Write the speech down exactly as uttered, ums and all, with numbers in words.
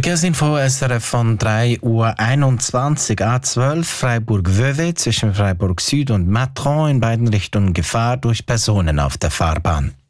Verkehrsinfo S R F von drei Uhr einundzwanzig, A zwölf Freiburg-Vevey zwischen Freiburg Süd und Matron in beiden Richtungen Gefahr durch Personen auf der Fahrbahn.